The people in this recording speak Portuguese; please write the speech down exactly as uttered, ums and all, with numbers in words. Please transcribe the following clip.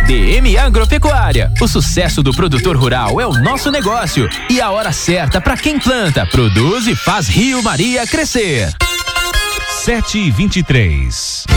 D M Agropecuária. O sucesso do produtor rural é o nosso negócio e a hora certa para quem planta, produz e faz Rio Maria crescer. sete e vinte e três.